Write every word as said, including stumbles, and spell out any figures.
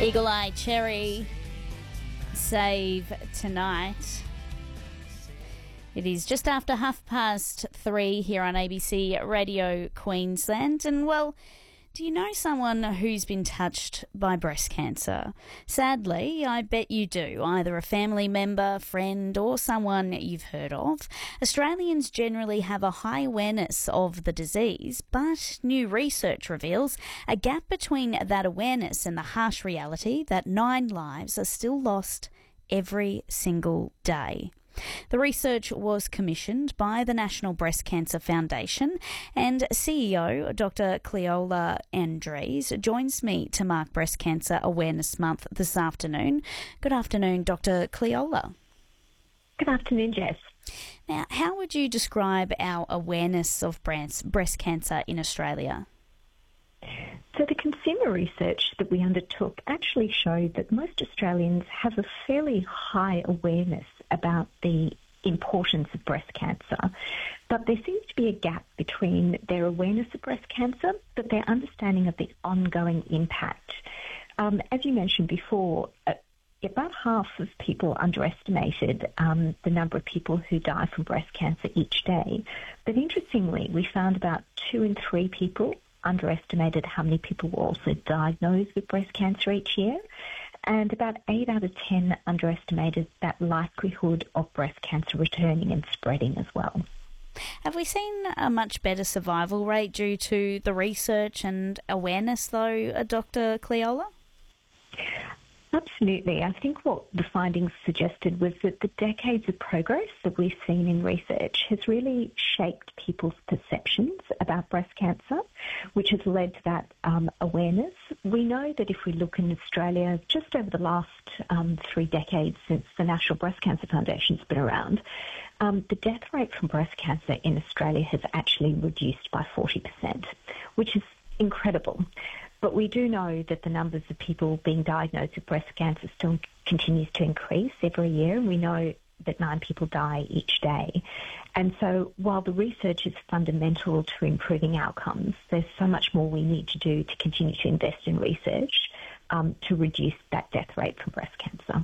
Eagle Eye Cherry, Save Tonight. It is just after half past three here on A B C Radio Queensland. And, well, do you know someone who's been touched by breast cancer? Sadly, I bet you do, either a family member, friend, or someone you've heard of. Australians generally have a high awareness of the disease, but new research reveals a gap between that awareness and the harsh reality that nine lives are still lost every single day. The research was commissioned by the National Breast Cancer Foundation, and C E O Doctor Cleola Andres joins me to mark Breast Cancer Awareness Month this afternoon. Good afternoon, Doctor Cleola. Good afternoon, Jess. Now, how would you describe our awareness of breast cancer in Australia? So the consumer research that we undertook actually showed that most Australians have a fairly high awareness about the importance of breast cancer, but there seems to be a gap between their awareness of breast cancer but their understanding of the ongoing impact. Um, as you mentioned before, uh, about half of people underestimated um, the number of people who die from breast cancer each day, but interestingly we found about two in three people underestimated how many people were also diagnosed with breast cancer each year, and about eight out of ten underestimated that likelihood of breast cancer returning and spreading as well. Have we seen a much better survival rate due to the research and awareness, though, uh, Doctor Cleola? Absolutely. I think what the findings suggested was that the decades of progress that we've seen in research has really shaped people's perceptions about breast cancer, which has led to that um, awareness. We know that if we look in Australia, just over the last um, three decades since the National Breast Cancer Foundation's been around, um, the death rate from breast cancer in Australia has actually reduced by forty percent, which is incredible. But we do know that the numbers of people being diagnosed with breast cancer still continues to increase every year. We know that nine people die each day. And so while the research is fundamental to improving outcomes, there's so much more we need to do to continue to invest in research um, to reduce that death rate from breast cancer.